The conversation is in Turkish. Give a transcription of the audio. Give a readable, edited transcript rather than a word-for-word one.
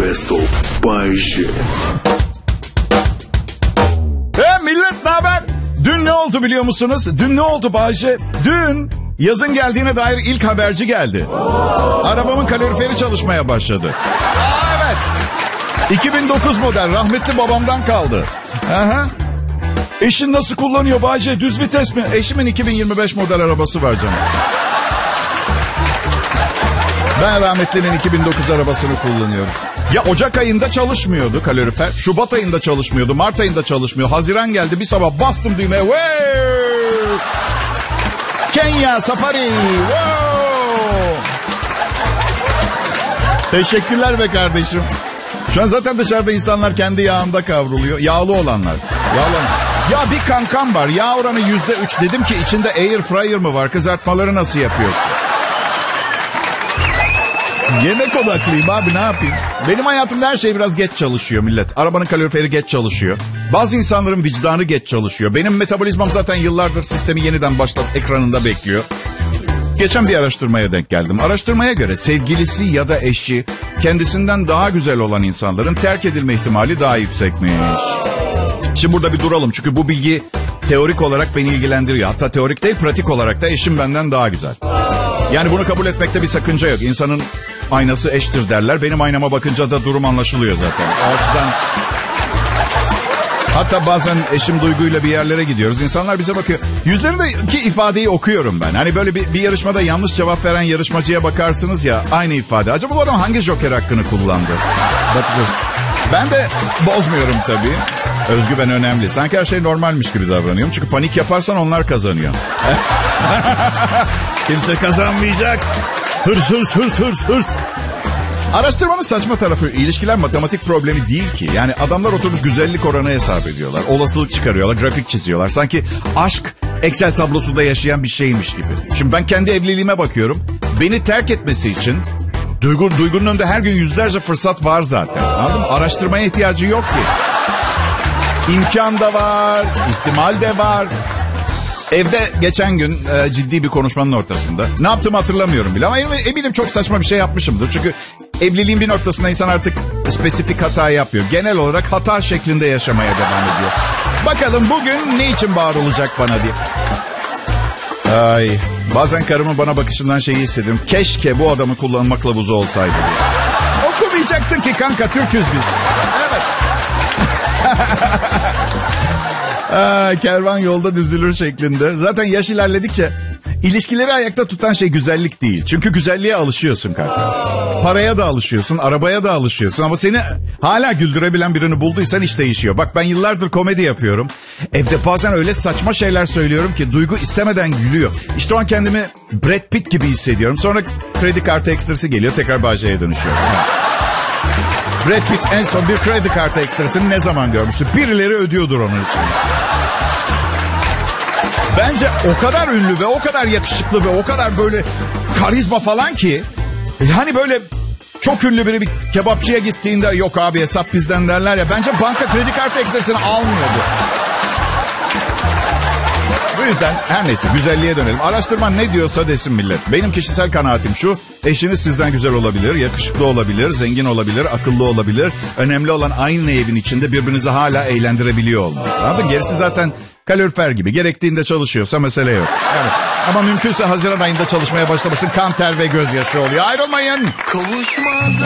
Best of Bay J. Millet ne haber? Dün ne oldu biliyor musunuz? Dün ne oldu Bay J? Dün yazın geldiğine dair ilk haberci geldi. Arabamın kaloriferi çalışmaya başladı. Evet. 2009 model, rahmetli babamdan kaldı. Aha. Eşin nasıl kullanıyor Bay J? Düz vites mi? Eşimin 2025 model arabası var canım. Ben rahmetlinin 2009 arabasını kullanıyorum. Ya Ocak ayında çalışmıyordu kalorifer. Şubat ayında çalışmıyordu. Mart ayında çalışmıyor. Haziran geldi, bir sabah bastım düğmeye. Wow! Kenya Safari. Wow! Teşekkürler be kardeşim. Şu an zaten dışarıda insanlar kendi yağında kavruluyor. Yağlı olanlar. Ya bir kankam var. Yağ oranı %3. Dedim ki içinde air fryer mı var? Kızartmaları nasıl yapıyorsun? Yemek odaklıyım abi, ne yapayım? Benim hayatımda her şey biraz geç çalışıyor millet. Arabanın kaloriferi geç çalışıyor. Bazı insanların vicdanı geç çalışıyor. Benim metabolizmam zaten yıllardır sistemi yeniden başlat ekranında bekliyor. Geçen bir araştırmaya denk geldim. Araştırmaya göre sevgilisi ya da eşi kendisinden daha güzel olan insanların terk edilme ihtimali daha yüksekmiş. Şimdi burada bir duralım çünkü bu bilgi teorik olarak beni ilgilendiriyor. Hatta teorik değil, pratik olarak da eşim benden daha güzel. Yani bunu kabul etmekte bir sakınca yok. İnsanın aynası eştir derler. Benim aynama bakınca da durum anlaşılıyor zaten. O açıdan... Hatta bazen eşim Duygu'yla bir yerlere gidiyoruz. İnsanlar bize bakıyor. Yüzlerindeki ifadeyi okuyorum ben. Hani böyle bir yarışmada yanlış cevap veren yarışmacıya bakarsınız ya, aynı ifade. Acaba bu adam hangi joker hakkını kullandı? Ben de bozmuyorum tabii. Özgüven önemli. Sanki her şey normalmiş gibi davranıyorum. Çünkü panik yaparsan onlar kazanıyor. Kimse kazanmayacak. Hırs hırs hırs hırs hırs. Araştırmanın saçma tarafı, ilişkiler matematik problemi değil ki. Yani adamlar oturmuş güzellik oranı hesap ediyorlar. Olasılık çıkarıyorlar, grafik çiziyorlar. Sanki aşk Excel tablosunda yaşayan bir şeymiş gibi. Şimdi ben kendi evliliğime bakıyorum. Beni terk etmesi için Duygu'nun önünde her gün yüzlerce fırsat var zaten. Anladın mı? Araştırmaya ihtiyacı yok ki. İmkan da var, ihtimal de var. Evde geçen gün ciddi bir konuşmanın ortasında. Ne yaptığımı hatırlamıyorum bile ama eminim çok saçma bir şey yapmışımdır. Çünkü evliliğin bir noktasında insan artık spesifik hata yapıyor. Genel olarak hata şeklinde yaşamaya devam ediyor. Bakalım bugün ne için bağırılacak bana diye. Ay, bazen karımın bana bakışından şeyi hissediyorum. Keşke bu adamı kullanma kılavuzu olsaydı diye. Okumayacaktın ki kanka, Türk'üz biz. Evet. Kervan yolda düzülür şeklinde. Zaten yaş ilerledikçe ilişkileri ayakta tutan şey güzellik değil. Çünkü güzelliğe alışıyorsun kanka. Paraya da alışıyorsun, arabaya da alışıyorsun. Ama seni hala güldürebilen birini bulduysan iş değişiyor. Bak ben yıllardır komedi yapıyorum. Evde bazen öyle saçma şeyler söylüyorum ki Duygu istemeden gülüyor. İşte o an kendimi Brad Pitt gibi hissediyorum. Sonra kredi kartı ekstrası geliyor, tekrar Bayce'ye dönüşüyorum. Brad Pitt en son bir kredi kartı ekstrasını ne zaman görmüştü? Birileri ödüyordur onun için. Bence o kadar ünlü ve o kadar yakışıklı ve o kadar böyle karizma falan ki... Hani böyle çok ünlü biri bir kebapçıya gittiğinde yok abi hesap bizden derler ya. Bence banka kredi kartı ekstrasını almıyordu. Bu yüzden her neyse güzelliğe dönelim. Araştırma ne diyorsa desin millet. Benim kişisel kanaatim şu: eşiniz sizden güzel olabilir, yakışıklı olabilir, zengin olabilir, akıllı olabilir. Önemli olan aynı evin içinde birbirinizi hala eğlendirebiliyor olmanız. Anladın? Gerisi zaten kalorifer gibi. Gerektiğinde çalışıyorsa mesele yok. Evet. Ama mümkünse Haziran ayında çalışmaya başlamasın, kan, ter ve gözyaşı oluyor. Ayrılmayın. Kavuşmaz.